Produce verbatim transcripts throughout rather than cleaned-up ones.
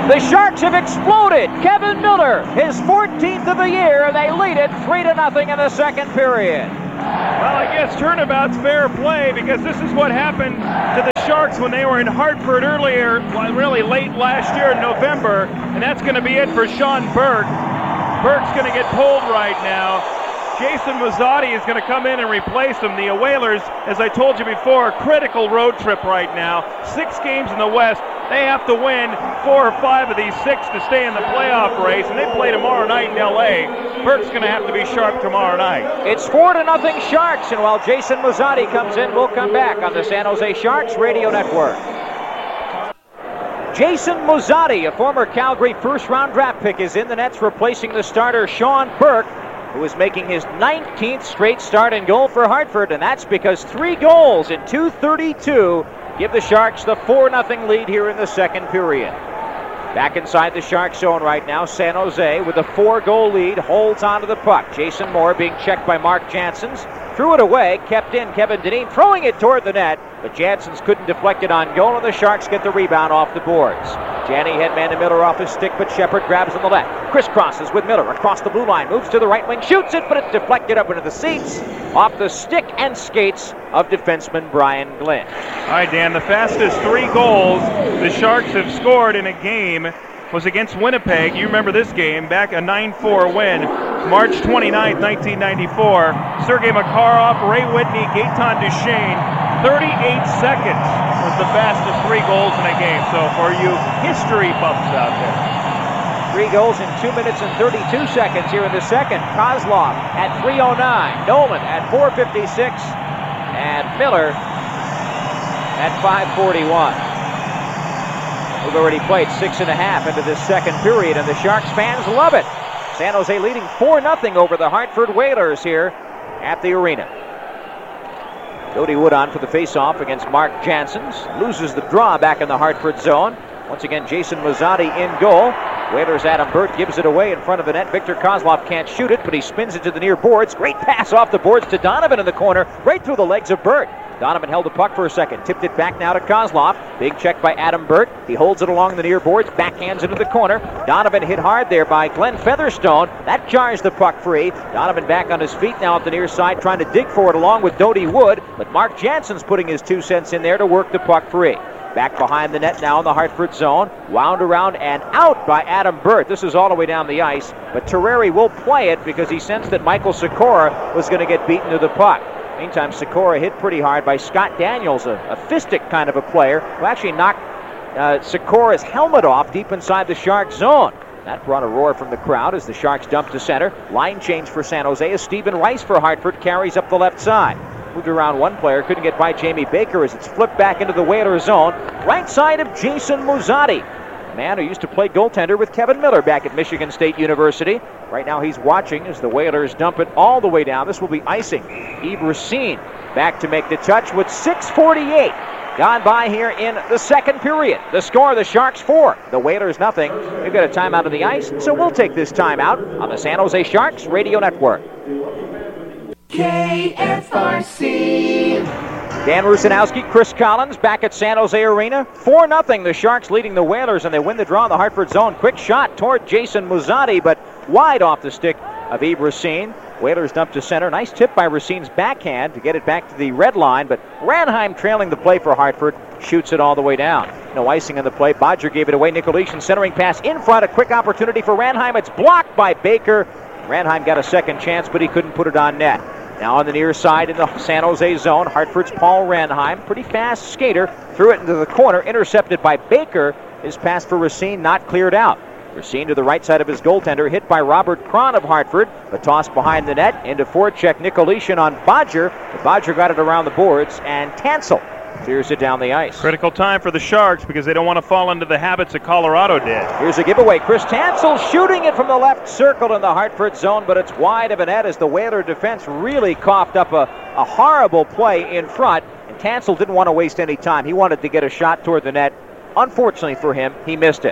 The Sharks have exploded. Kevin Miller, his fourteenth of the year, and they lead it three to nothing in the second period. Well, I guess turnabout's fair play, because this is what happened to the Sharks when they were in Hartford earlier, well, really late last year in November, and that's going to be it for Sean Burke. Burke's going to get pulled right now. Jason Muzzatti is going to come in and replace him. The Whalers, as I told you before, critical road trip right now. Six games in the West. They have to win four or five of these six to stay in the playoff race, and they play tomorrow night in L A. Burke's going to have to be sharp tomorrow night. It's four to nothing Sharks, and while Jason Muzzatti comes in, we'll come back on the San Jose Sharks Radio Network. Jason Muzzatti, a former Calgary first-round draft pick, is in the nets replacing the starter Sean Burke, who is making his nineteenth straight start and goal for Hartford, and that's because three goals in two thirty-two give the Sharks the four nothing lead here in the second period. Back inside the Sharks zone right now, San Jose with a four-goal lead holds onto the puck. Jason Moore being checked by Mark Janssens. Threw it away, kept in Kevin Dineen, throwing it toward the net, but Janssens couldn't deflect it on goal, and the Sharks get the rebound off the boards. Janney headman to Miller off his stick, but Shepard grabs on the left. Crisscrosses with Miller across the blue line, moves to the right wing, shoots it, but it's deflected up into the seats, off the stick and skates of defenseman Brian Glynn. All right, Dan, the fastest three goals the Sharks have scored in a game was against Winnipeg. You remember this game, back a nine four win, March twenty-ninth, nineteen ninety-four. Sergei Makarov, Ray Whitney, Gaetan Duchesne. thirty-eight seconds was the fastest three goals in a game. So for you history buffs out there. Three goals in two minutes and thirty-two seconds here in the second. Kozlov at three oh nine. Nolan at four fifty-six. And Miller at five forty-one. We've already played six and a half into this second period, and the Sharks fans love it. San Jose leading four nothing over the Hartford Whalers here at the arena. Cody Wood on for the faceoff against Mark Janssens. Loses the draw back in the Hartford zone. Once again, Jason Muzzatti in goal. Whalers' Adam Burt gives it away in front of the net. Victor Kozlov can't shoot it, but he spins it to the near boards. Great pass off the boards to Donovan in the corner, right through the legs of Burt. Donovan held the puck for a second, tipped it back now to Kozlov. Big check by Adam Burt. He holds it along the near boards, backhands into the corner. Donovan hit hard there by Glenn Featherstone. That jars the puck free. Donovan back on his feet now at the near side, trying to dig for it along with Dodie Wood, but Mark Janssens putting his two cents in there to work the puck free. Back behind the net now in the Hartford zone. Wound around and out by Adam Burt. This is all the way down the ice, but Terreri will play it because he sensed that Michael Sikora was going to get beaten to the puck. Meantime, Sikora hit pretty hard by Scott Daniels, a, a fistic kind of a player, who actually knocked uh, Sikora's helmet off deep inside the Sharks zone. That brought a roar from the crowd as the Sharks dump to center. Line change for San Jose as Stephen Rice for Hartford carries up the left side. Moved around one player, couldn't get by Jamie Baker as it's flipped back into the Whaler zone. Right side of Jason Muzzatti, a man who used to play goaltender with Kevin Miller back at Michigan State University. Right now he's watching as the Whalers dump it all the way down. This will be icing. Yves Racine back to make the touch with six forty-eight gone by here in the second period. The score, the Sharks four, the Whalers nothing. We've got a timeout on the ice, so we'll take this timeout on the San Jose Sharks Radio Network. K F R C. Dan Rusanowski, Chris Collins back at San Jose Arena. four nothing, the Sharks leading the Whalers, and they win the draw in the Hartford zone. Quick shot toward Jason Muzzatti, but wide off the stick of Yves Racine. Whalers dump to center. Nice tip by Racine's backhand to get it back to the red line, but Ranheim trailing the play for Hartford shoots it all the way down. No icing on the play. Bodger gave it away. Nicolishin centering pass in front. A quick opportunity for Ranheim. It's blocked by Baker. Ranheim got a second chance, but he couldn't put it on net. Now on the near side in the San Jose zone, Hartford's Paul Ranheim, pretty fast skater, threw it into the corner, intercepted by Baker. His pass for Racine not cleared out. Racine to the right side of his goaltender, hit by Robert Cron of Hartford, but tossed behind the net into forecheck Nicolishin on Bodger. But Bodger got it around the boards, and Tansel clears it down the ice. Critical time for the Sharks because they don't want to fall into the habits that Colorado did. Here's a giveaway. Chris Tansel shooting it from the left circle in the Hartford zone, but it's wide of a net as the Whaler defense really coughed up a, a horrible play in front, and Tansel didn't want to waste any time. He wanted to get a shot toward the net. Unfortunately for him, he missed it.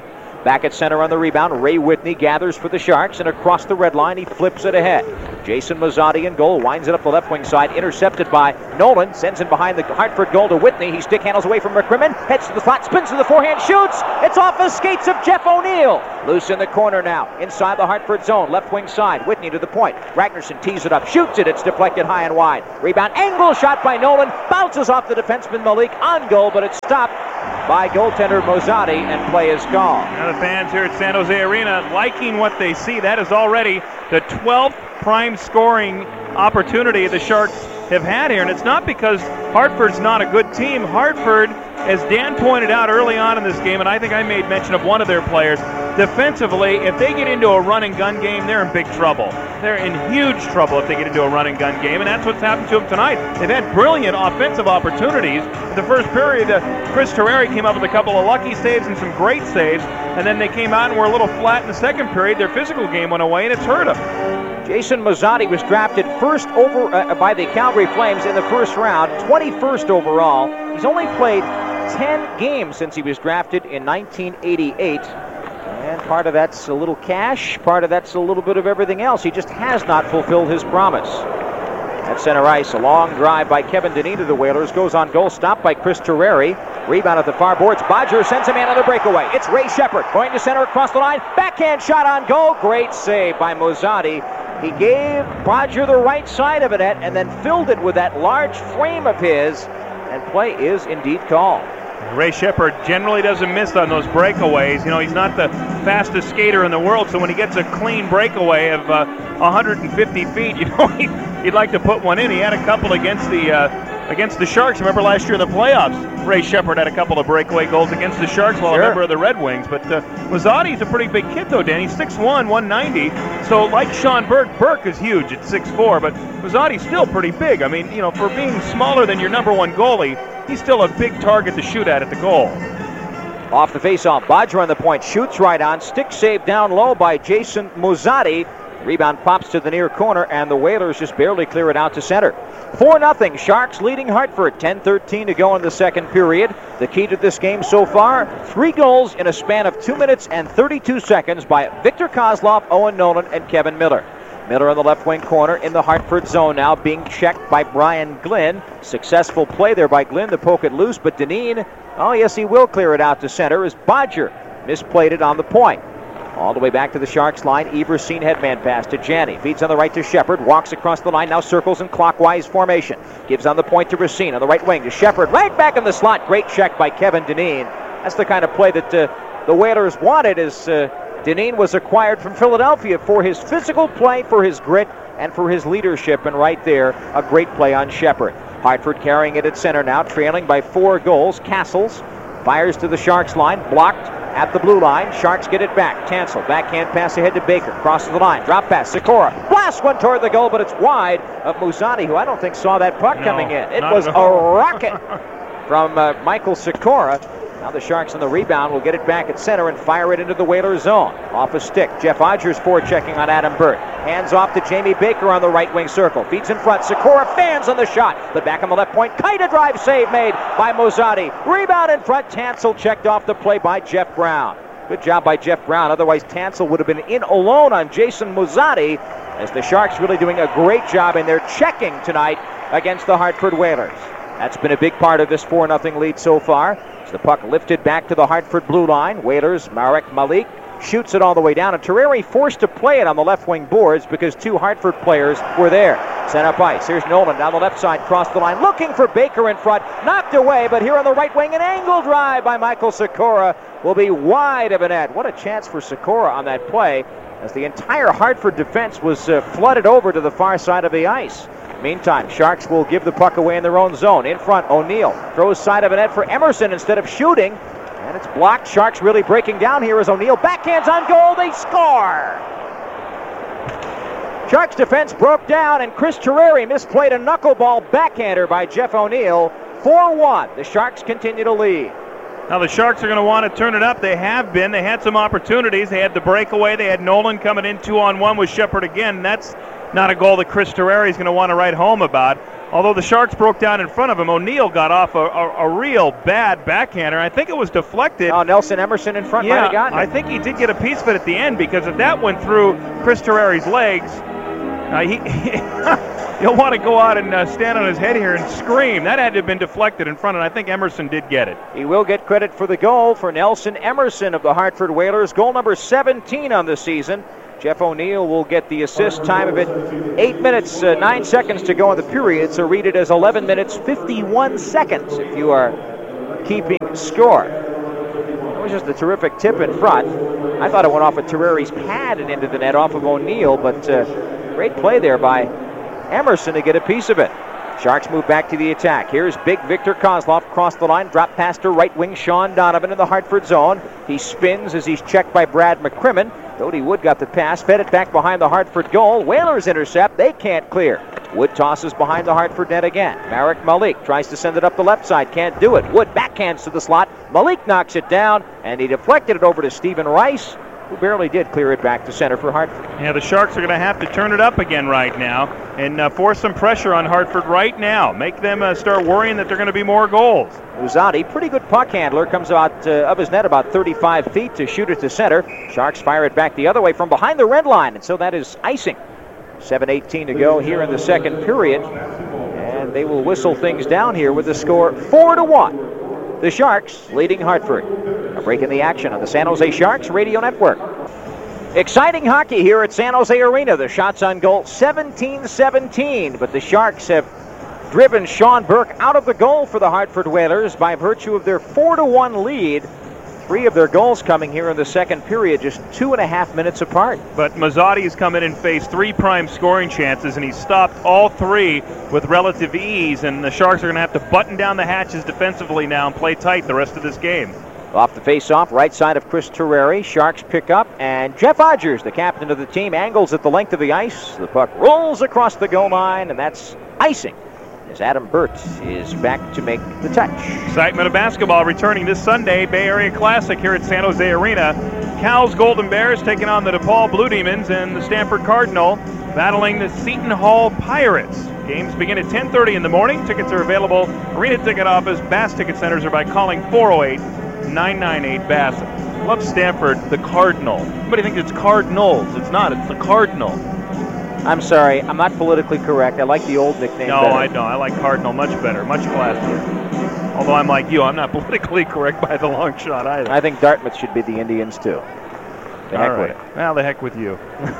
Back at center on the rebound, Ray Whitney gathers for the Sharks, and across the red line, he flips it ahead. Jason Mazzotti in goal, winds it up the left wing side, intercepted by Nolan, sends it behind the Hartford goal to Whitney. He stick handles away from McCrimmon, heads to the slot, spins to the forehand, shoots! It's off the skates of Jeff O'Neill. Loose in the corner now, inside the Hartford zone, left wing side, Whitney to the point. Ragnarsson tees it up, shoots it, it's deflected high and wide. Rebound, angle shot by Nolan, bounces off the defenseman Malik on goal, but it's stopped by goaltender Mazzotti, and play is called. Now the fans here at San Jose Arena liking what they see. That is already the twelfth prime scoring opportunity the Sharks have had here, and it's not because Hartford's not a good team. Hartford, as Dan pointed out early on in this game, and I think I made mention of one of their players, defensively, if they get into a run and gun game, they're in big trouble. They're in huge trouble if they get into a run and gun game, and that's what's happened to them tonight. They've had brilliant offensive opportunities. In the first period, uh, Chris Terreri came up with a couple of lucky saves and some great saves, and then they came out and were a little flat in the second period. Their physical game went away, and it's hurt them. Jason Mazzotti was drafted first over uh, by the Calgary Flames in the first round, twenty-first overall. He's only played ten games since he was drafted in nineteen eighty-eight. And part of that's a little cash, part of that's a little bit of everything else. He just has not fulfilled his promise. At center ice, a long drive by Kevin Dineen to the Whalers. Goes on goal, stopped by Chris Terreri. Rebound at the far boards. Bodger sends a man on the breakaway. It's Ray Shepherd going to center across the line. Backhand shot on goal. Great save by Mazzotti. He gave Bodger the right side of the net and then filled it with that large frame of his. And play is indeed called. Ray Shepherd generally doesn't miss on those breakaways. You know, he's not the fastest skater in the world, so when he gets a clean breakaway of uh, one hundred fifty feet, you know, he, he'd like to put one in. He had a couple against the uh, against the Sharks. Remember last year in the playoffs, Ray Shepherd had a couple of breakaway goals against the Sharks while sure. a member of the Red Wings. But uh, Mazzotti's a pretty big kid, though, Dan. He's six one, one ninety. So like Sean Burke, Burke is huge at six four, but Mazzotti's still pretty big. I mean, you know, for being smaller than your number one goalie, he's still a big target to shoot at at the goal. Off the faceoff, Bodger on the point, shoots right on. Stick save down low by Jason Mazzotti. Rebound pops to the near corner, and the Whalers just barely clear it out to center. four nothing, Sharks leading Hartford. ten thirteen to go in the second period. The key to this game so far, three goals in a span of two minutes and thirty-two seconds by Victor Kozlov, Owen Nolan, and Kevin Miller. Miller in the left wing corner in the Hartford zone now, being checked by Brian Glynn. Successful play there by Glynn to poke it loose, but Dineen, oh yes, he will clear it out to center as Bodger misplayed it on the point. All the way back to the Sharks line, Everseen headman pass to Janney. Feeds on the right to Shepherd, walks across the line, now circles in clockwise formation. Gives on the point to Racine on the right wing to Shepherd, right back in the slot. Great check by Kevin Dineen. That's the kind of play that uh, the Whalers wanted, as uh, Dineen was acquired from Philadelphia for his physical play, for his grit, and for his leadership, and right there, a great play on Shepherd. Hartford carrying it at center now, trailing by four goals. Castles fires to the Sharks line, blocked at the blue line. Sharks get it back. Tansel, backhand pass ahead to Baker. Crosses the line. Drop pass. Sikora. Blast one toward the goal, but it's wide of Mazzotti, who I don't think saw that puck no, coming in. It was a rocket from uh, Michael Sikora. Now the Sharks on the rebound will get it back at center and fire it into the Whalers zone. Off a stick. Jeff Odgers forechecking on Adam Burt. Hands off to Jamie Baker on the right wing circle. Feeds in front. Sikora fans on the shot. But back on the left point. Kaita drive save made by Mazzotti. Rebound in front. Tansel checked off the play by Jeff Brown. Good job by Jeff Brown. Otherwise Tansel would have been in alone on Jason Mazzotti, as the Sharks really doing a great job in their checking tonight against the Hartford Whalers. That's been a big part of this four nothing lead so far. As the puck lifted back to the Hartford blue line. Whalers, Marek Malik shoots it all the way down, and Terreri forced to play it on the left wing boards because two Hartford players were there. Set up ice. Here's Nolan down the left side, crossed the line, looking for Baker in front. Knocked away, but here on the right wing, an angle drive by Michael Sikora will be wide of a net. What a chance for Sikora on that play, as the entire Hartford defense was uh, flooded over to the far side of the ice. Meantime, Sharks will give the puck away in their own zone. In front, O'Neill throws side of a net for Emerson instead of shooting. And it's blocked. Sharks really breaking down here as O'Neill backhands on goal. They score! Sharks defense broke down, and Chris Terreri misplayed a knuckleball backhander by Jeff O'Neill. four one. The Sharks continue to lead. Now the Sharks are going to want to turn it up. They have been. They had some opportunities. They had the breakaway. They had Nolan coming in two on one with Shepherd again. That's not a goal that Chris Terreri is going to want to write home about. Although the Sharks broke down in front of him, O'Neill got off a, a, a real bad backhander. I think it was deflected. Oh, Nelson Emerson in front might Yeah, have gotten it. I think he did get a piece of it at the end, because if that went through Chris Terreri's legs, uh, he, he, he'll want to go out and uh, stand on his head here and scream. That had to have been deflected in front, and I think Emerson did get it. He will get credit for the goal for Nelson Emerson of the Hartford Whalers. Goal number seventeen on the season. Jeff O'Neill will get the assist. Time of it, eight minutes, uh, nine seconds to go in the period, so read it as eleven minutes, fifty-one seconds if you are keeping score. It was just a terrific tip in front. I thought it went off of Terreri's pad and into the net off of O'Neill, but uh, great play there by Emerson to get a piece of it. Sharks move back to the attack. Here's big Victor Kozlov across the line, drop pass to right wing Sean Donovan in the Hartford zone. He spins as he's checked by Brad McCrimmon. Dodie Wood got the pass, fed it back behind the Hartford goal. Whalers intercept, they can't clear. Wood tosses behind the Hartford net again. Marek Malik tries to send it up the left side, can't do it. Wood backhands to the slot. Malik knocks it down, and he deflected it over to Stephen Rice, who barely did clear it back to center for Hartford. Yeah, the Sharks are going to have to turn it up again right now and uh, force some pressure on Hartford right now. Make them uh, start worrying that there are going to be more goals. Muzzatti, pretty good puck handler, comes out uh, of his net about thirty-five feet to shoot it to center. Sharks fire it back the other way from behind the red line, and so that is icing. seven eighteen to go here in the second period, and they will whistle things down here with the score four to one. The Sharks leading Hartford. A break in the action on the San Jose Sharks Radio Network. Exciting hockey here at San Jose Arena. The shots on goal seventeen seventeen, but the Sharks have driven Sean Burke out of the goal for the Hartford Whalers by virtue of their four to one lead. Three of their goals coming here in the second period, just two and a half minutes apart. But Mazzotti's come in and faced three prime scoring chances, and he stopped all three with relative ease, and the Sharks are going to have to button down the hatches defensively now and play tight the rest of this game. Off the face-off, right side of Chris Terreri. Sharks pick up, and Jeff Odgers, the captain of the team, angles at the length of the ice. The puck rolls across the goal line, and that's icing, as Adam Burt is back to make the touch. Excitement of basketball returning this Sunday. Bay Area Classic here at San Jose Arena. Cal's Golden Bears taking on the DePaul Blue Demons, and the Stanford Cardinal battling the Seton Hall Pirates. Games begin at ten thirty in the morning. Tickets are available. Arena Ticket Office, Bass Ticket Centers, or by calling four oh eight, nine nine eight, B A S. I love Stanford, the Cardinal. Everybody thinks it's Cardinals. It's not. It's the Cardinal. I'm sorry, I'm not politically correct. I like the old nickname No, better. I don't. I like Cardinal much better, much classier. Although I'm like you, I'm not politically correct by the long shot either. I think Dartmouth should be the Indians, too. The heck All with right. it. Well, the heck with you.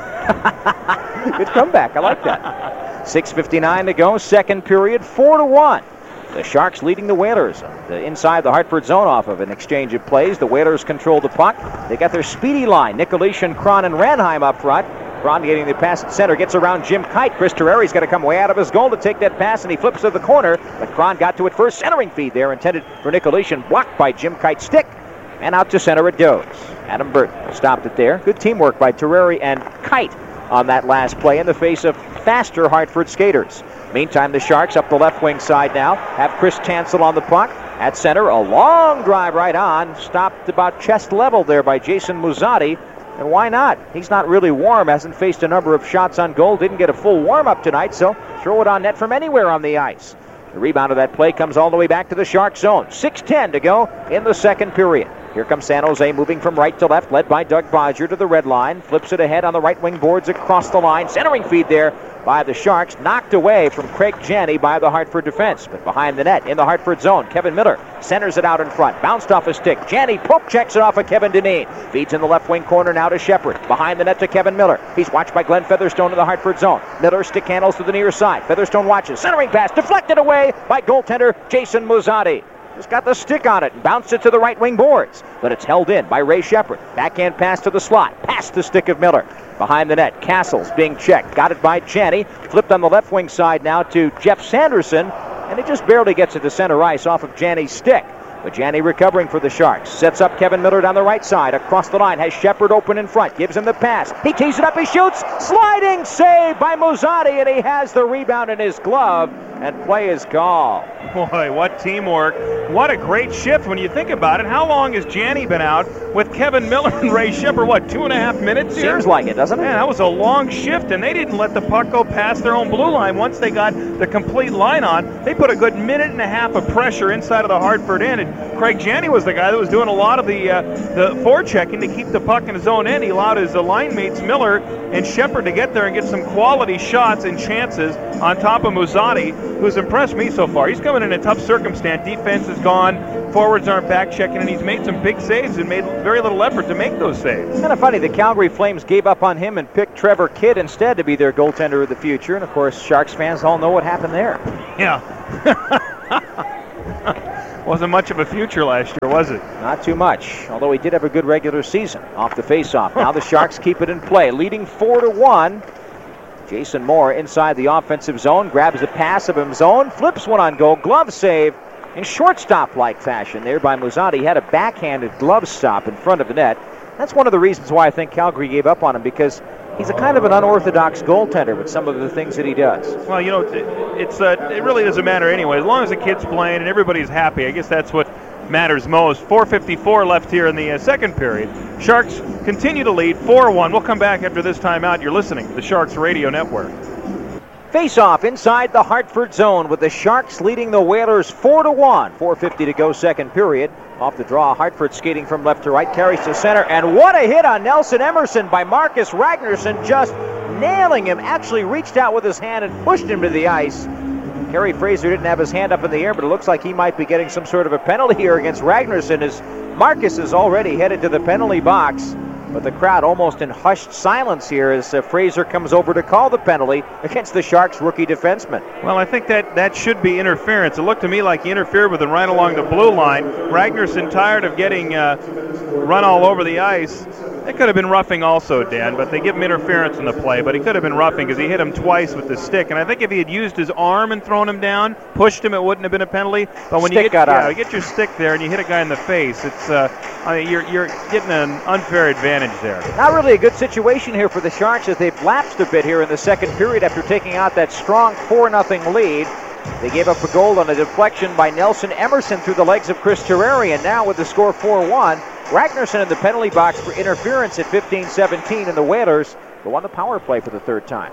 Good comeback. I like that. six fifty-nine to go, second period, four to one. The Sharks leading the Whalers. The inside the Hartford zone off of an exchange of plays. The Whalers control the puck. They got their speedy line. Nikolish, Cron, and Ranheim up front. Cron getting the pass at center, gets around Jim Kite. Chris Terreri's got to come way out of his goal to take that pass, and he flips to the corner. But Cron got to it first. Centering feed there intended for Nikolish, and blocked by Jim Kite's stick. And out to center it goes. Adam Burton stopped it there. Good teamwork by Terreri and Kite on that last play in the face of faster Hartford skaters. Meantime, the Sharks up the left wing side now have Chris Tansel on the puck. At center, a long drive right on. Stopped about chest level there by Jason Muzzatti. And why not? He's not really warm, hasn't faced a number of shots on goal, didn't get a full warm-up tonight, so throw it on net from anywhere on the ice. The rebound of that play comes all the way back to the Shark zone. six ten to go in the second period. Here comes San Jose moving from right to left, led by Doug Bodger to the red line. Flips it ahead on the right wing boards across the line. Centering feed there by the Sharks. Knocked away from Craig Janney by the Hartford defense. But behind the net in the Hartford zone, Kevin Miller centers it out in front. Bounced off a stick. Janney poke checks it off of Kevin Dineen. Feeds in the left wing corner now to Shepard. Behind the net to Kevin Miller. He's watched by Glenn Featherstone in the Hartford zone. Miller stick handles to the near side. Featherstone watches. Centering pass deflected away by goaltender Jason Muzzatti. Just got the stick on it and bounced it to the right wing boards. But it's held in by Ray Shepard. Backhand pass to the slot. Past the stick of Miller. Behind the net, Castles being checked. Got it by Janney. Flipped on the left wing side now to Jeff Sanderson. And it just barely gets it to center ice off of Janney's stick. But Janney recovering for the Sharks. Sets up Kevin Miller down the right side. Across the line. Has Shepard open in front. Gives him the pass. He tees it up. He shoots. Sliding save by Muzzatti. And he has the rebound in his glove. and play is called. Boy, what teamwork. What a great shift when you think about it. How long has Janney been out with Kevin Miller and Ray Shepard? What, two and a half minutes here? Seems like it, doesn't it? Man, that was a long shift, and they didn't let the puck go past their own blue line. Once they got the complete line on, they put a good minute and a half of pressure inside of the Hartford end, and Craig Janney was the guy that was doing a lot of the uh, the forechecking to keep the puck in his own end. He allowed his uh, line mates Miller and Shepard to get there and get some quality shots and chances on top of Muzzatti, who's impressed me so far. He's coming in a tough circumstance. Defense is gone, forwards aren't back checking, and he's made some big saves and made very little effort to make those saves. It's kind of funny, the Calgary Flames gave up on him and picked Trevor Kidd instead to be their goaltender of the future, and of course Sharks fans all know what happened there. Yeah. Wasn't much of a future last year, was it? Not too much, although he did have a good regular season off the faceoff. Now the Sharks keep it in play, leading four to one. Jason Moore inside the offensive zone, grabs a pass of his own, flips one on goal, glove save in shortstop-like fashion there by Muzzatti. He had a backhanded glove stop in front of the net. That's one of the reasons why I think Calgary gave up on him, because he's a kind of an unorthodox goaltender with some of the things that he does. Well, you know, it's uh, it really doesn't matter anyway. As long as the kid's playing and everybody's happy, I guess that's what matters most. four fifty-four left here in the uh, second period. Sharks continue to lead four one. We'll come back after this timeout. You're listening to the Sharks Radio Network. Face-off inside the Hartford zone with the Sharks leading the Whalers four to one. four fifty to go second period. Off the draw, Hartford skating from left to right, carries to center, and what a hit on Nelson Emerson by Marcus Ragnarsson, just nailing him. Actually reached out with his hand and pushed him to the ice. Kerry Fraser didn't have his hand up in the air, but it looks like he might be getting some sort of a penalty here against Ragnarsson, as Marcus is already headed to the penalty box. But the crowd almost in hushed silence here as uh, Fraser comes over to call the penalty against the Sharks rookie defenseman. Well, I think that that should be interference. It looked to me like he interfered with him right along the blue line. Ragnarsson, tired of getting uh, run all over the ice. It could have been roughing also, Dan, but they give him interference in the play. But he could have been roughing because he hit him twice with the stick. And I think if he had used his arm and thrown him down, pushed him, it wouldn't have been a penalty. But when stick you get, got yeah, out. you get your stick there and you hit a guy in the face, it's uh, I mean, you're you're getting an unfair advantage there. Not really a good situation here for the Sharks as they've lapsed a bit here in the second period after taking out that strong four nothing lead. They gave up a goal on a deflection by Nelson Emerson through the legs of Chris Terreri, and now with the score four one, Ragnarsson in the penalty box for interference at fifteen seventeen, and the Whalers go on the power play for the third time.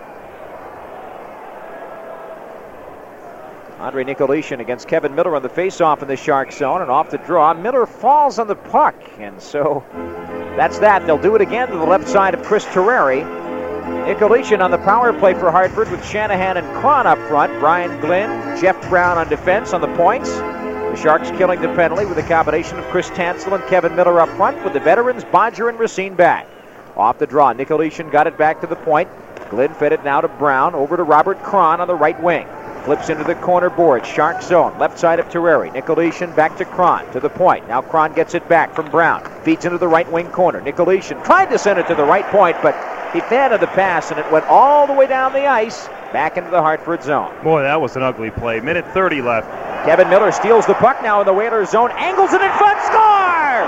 Andre Nicolishin against Kevin Miller on the faceoff in the Shark zone, and off the draw, Miller falls on the puck, and so that's that. They'll do it again to the left side of Chris Terreri. Nicolishin on the power play for Hartford with Shanahan and Cron up front. Brian Glynn, Jeff Brown on defense on the points. The Sharks killing the penalty with a combination of Chris Tansel and Kevin Miller up front with the veterans Bodger and Racine back. Off the draw, Nicolishin got it back to the point. Glynn fed it now to Brown, over to Robert Cron on the right wing. Flips into the corner board, Shark zone, left side of Terreri. Nicolishin back to Cron, to the point. Now Cron gets it back from Brown. Feeds into the right wing corner. Nicolishin tried to send it to the right point, but he fanned the pass, and it went all the way down the ice, back into the Hartford zone. Boy, that was an ugly play. Minute thirty left. Kevin Miller steals the puck now in the Whalers zone, angles it in front, score!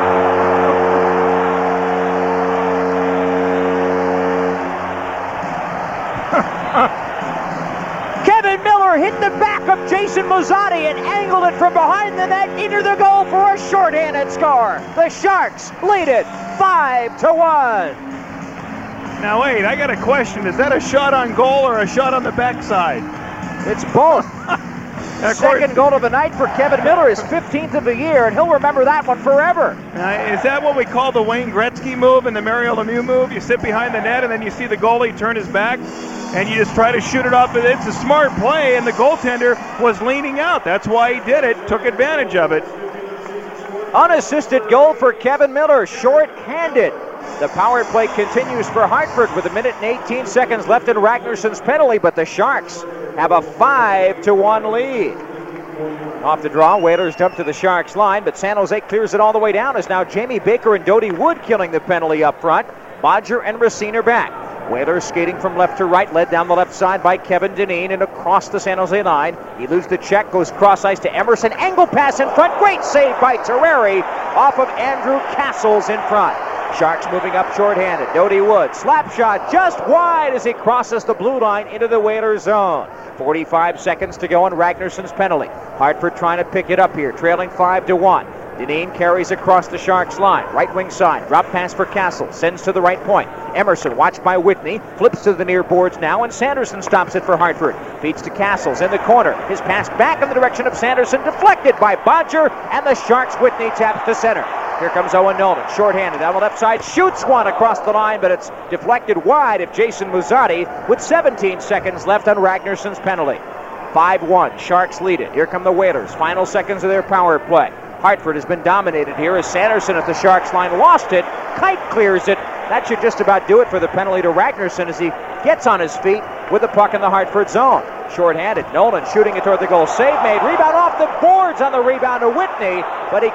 Kevin Miller hit the back of Jason Muzzatti and angled it from behind the net into the goal for a shorthanded score. The Sharks lead it five to one. Now wait, I got a question. Is that a shot on goal or a shot on the backside? It's both. Second goal of the night for Kevin Miller, his fifteenth of the year, and he'll remember that one forever. Uh, is that what we call the Wayne Gretzky move and the Mario Lemieux move? You sit behind the net and then you see the goalie turn his back and you just try to shoot it up. It's a smart play, and the goaltender was leaning out. That's why he did it, took advantage of it. Unassisted goal for Kevin Miller, short-handed. The power play continues for Hartford with a minute and eighteen seconds left in Ragnarsson's penalty, but the Sharks have a five to one lead. Off the draw, Whalers dump to the Sharks line, but San Jose clears it all the way down as now Jamie Baker and Dodie Wood killing the penalty up front. Bodger and Racine are back. Whalers skating from left to right, led down the left side by Kevin Dineen and across the San Jose line. He loses the check, goes cross ice to Emerson, angle pass in front, great save by Terreri off of Andrew Castles in front. Sharks moving up shorthanded. Dodie Wood, slap shot just wide as he crosses the blue line into the Whalers zone. forty-five seconds to go on Ragnarsson's penalty. Hartford trying to pick it up here, trailing five to one. Dineen carries across the Sharks line. Right wing side. Drop pass for Castle. Sends to the right point. Emerson watched by Whitney. Flips to the near boards now, and Sanderson stops it for Hartford. Feeds to Castles in the corner. His pass back in the direction of Sanderson. Deflected by Bodger, and the Sharks' Whitney taps to center. Here comes Owen Nolan. Shorthanded down the left side. Shoots one across the line, but it's deflected wide of Jason Muzzatti with seventeen seconds left on Ragnarsson's penalty. five one. Sharks lead it. Here come the Whalers. Final seconds of their power play. Hartford has been dominated here as Sanderson at the Sharks line lost it. Kite clears it. That should just about do it for the penalty to Ragnarsson as he gets on his feet with the puck in the Hartford zone. Short-handed. Nolan shooting it toward the goal. Save made. Rebound off the boards on the rebound to Whitney, but he